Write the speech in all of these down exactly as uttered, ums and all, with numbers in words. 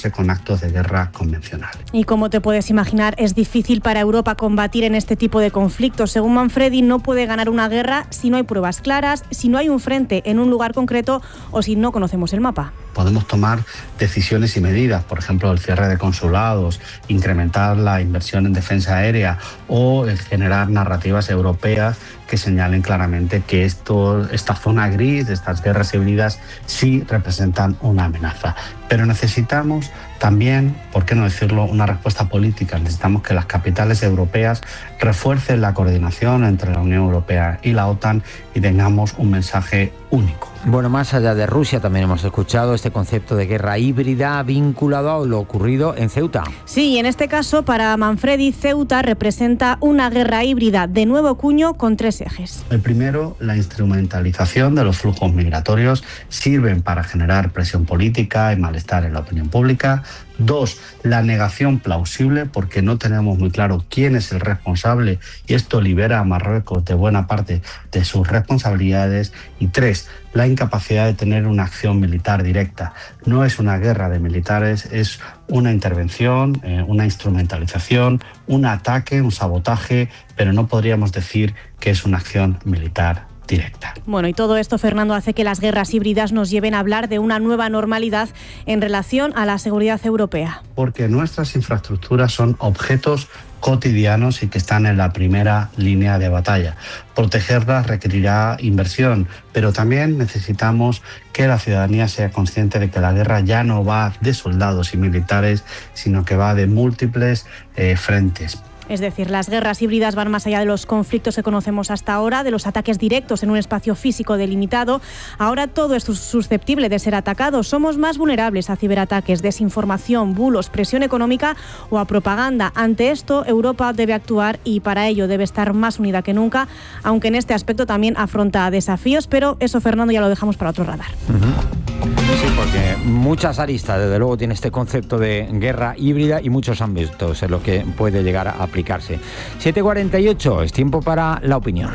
conformarse con actos de guerra convencionales. Y como te puedes imaginar, es difícil para Europa combatir en este tipo de conflictos. Según Manfredi, no puede ganar una guerra si no hay pruebas claras, si no hay un frente en un lugar concreto o si no conocemos el mapa. Podemos tomar decisiones y medidas, por ejemplo, el cierre de consulados, incrementar la inversión en defensa aérea o el generar narrativas europeas que señalen claramente que esto, esta zona gris, estas guerras híbridas, sí representan una amenaza. Pero necesitamos también, por qué no decirlo, una respuesta política. Necesitamos que las capitales europeas refuercen la coordinación entre la Unión Europea y la OTAN y tengamos un mensaje único. Bueno, más allá de Rusia, también hemos escuchado este concepto de guerra híbrida vinculado a lo ocurrido en Ceuta. Sí, en este caso, para Manfredi, Ceuta representa una guerra híbrida de nuevo cuño con tres ejes. El primero, la instrumentalización de los flujos migratorios, sirven para generar presión política y malestar en la opinión pública. Dos, la negación plausible, porque no tenemos muy claro quién es el responsable y esto libera a Marruecos de buena parte de sus responsabilidades. Y tres, la incapacidad de tener una acción militar directa. No es una guerra de militares, es una intervención, eh, una instrumentalización, un ataque, un sabotaje, pero no podríamos decir que es una acción militar directa. Bueno, y todo esto, Fernando, hace que las guerras híbridas nos lleven a hablar de una nueva normalidad en relación a la seguridad europea. Porque nuestras infraestructuras son objetos cotidianos y que están en la primera línea de batalla. Protegerlas requerirá inversión, pero también necesitamos que la ciudadanía sea consciente de que la guerra ya no va de soldados y militares, sino que va de múltiples eh, frentes. Es decir, las guerras híbridas van más allá de los conflictos que conocemos hasta ahora, de los ataques directos en un espacio físico delimitado. Ahora todo es susceptible de ser atacado. Somos más vulnerables a ciberataques, desinformación, bulos, presión económica o a propaganda. Ante esto, Europa debe actuar y para ello debe estar más unida que nunca, aunque en este aspecto también afronta desafíos, pero eso, Fernando, ya lo dejamos para otro radar. Uh-huh. Sí, porque muchas aristas, desde luego, tiene este concepto de guerra híbrida y muchos ámbitos en los que puede llegar a aplicarse. siete cuarenta y ocho, es tiempo para la opinión.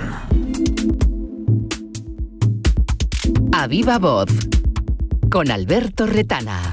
A viva voz, con Alberto Retana.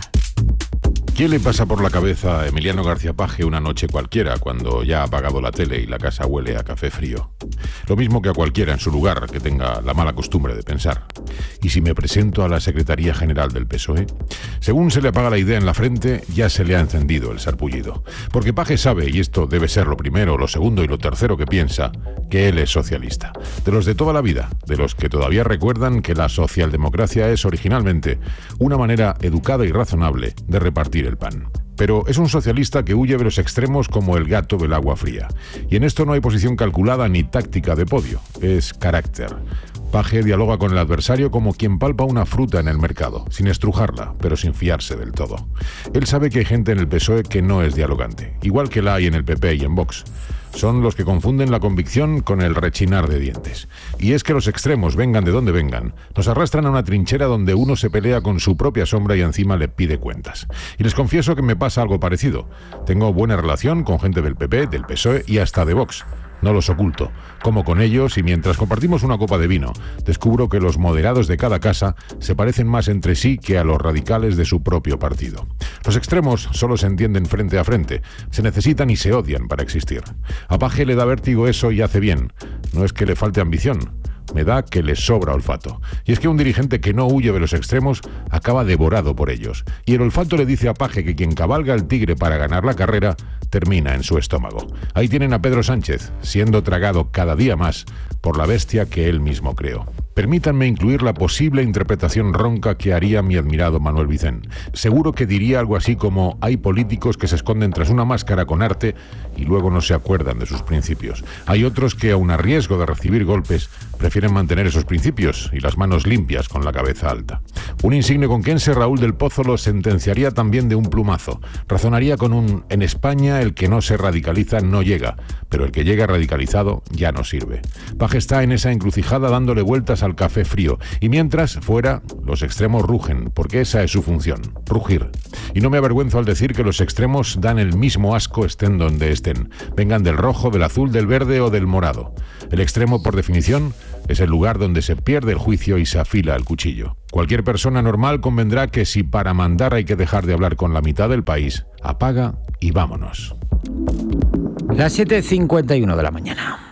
¿Qué le pasa por la cabeza a Emiliano García Paje una noche cualquiera cuando ya ha apagado la tele y la casa huele a café frío? Lo mismo que a cualquiera en su lugar que tenga la mala costumbre de pensar. ¿Y si me presento a la Secretaría General del P S O E? Según se le apaga la idea en la frente, ya se le ha encendido el sarpullido. Porque Paje sabe, y esto debe ser lo primero, lo segundo y lo tercero que piensa, que él es socialista. De los de toda la vida, de los que todavía recuerdan que la socialdemocracia es originalmente una manera educada y razonable de repartir el pan. Pero es un socialista que huye de los extremos como el gato del agua fría. Y en esto no hay posición calculada ni táctica de podio, es carácter. Paje dialoga con el adversario como quien palpa una fruta en el mercado, sin estrujarla, pero sin fiarse del todo. Él sabe que hay gente en el P S O E que no es dialogante, igual que la hay en el P P y en Vox. Son los que confunden la convicción con el rechinar de dientes. Y es que los extremos, vengan de donde vengan, nos arrastran a una trinchera donde uno se pelea con su propia sombra y encima le pide cuentas. Y les confieso que me pasa algo parecido. Tengo buena relación con gente del P P, del P S O E y hasta de Vox. No los oculto. Como con ellos y mientras compartimos una copa de vino, descubro que los moderados de cada casa se parecen más entre sí que a los radicales de su propio partido. Los extremos solo se entienden frente a frente, se necesitan y se odian para existir. A Paje le da vértigo eso y hace bien. No es que le falte ambición, me da que le sobra olfato. Y es que un dirigente que no huye de los extremos acaba devorado por ellos. Y el olfato le dice a Paje que quien cabalga al tigre para ganar la carrera termina en su estómago. Ahí tienen a Pedro Sánchez, siendo tragado cada día más por la bestia que él mismo creó. Permítanme incluir la posible interpretación ronca que haría mi admirado Manuel Vicent. Seguro que diría algo así como: hay políticos que se esconden tras una máscara con arte y luego no se acuerdan de sus principios. Hay otros que, aun a riesgo de recibir golpes, prefieren mantener esos principios y las manos limpias con la cabeza alta. Un insigne conquense, Raúl del Pozo, lo sentenciaría también de un plumazo. Razonaría con un: en España el que no se radicaliza no llega, pero el que llega radicalizado ya no sirve. Paje está en esa encrucijada dándole vueltas al café frío, y mientras, fuera, los extremos rugen, porque esa es su función, rugir. Y no me avergüenzo al decir que los extremos dan el mismo asco estén donde estén, vengan del rojo, del azul, del verde o del morado. El extremo, por definición, es el lugar donde se pierde el juicio y se afila el cuchillo. Cualquier persona normal convendrá que si para mandar hay que dejar de hablar con la mitad del país, apaga y vámonos. Las siete cincuenta y uno de la mañana.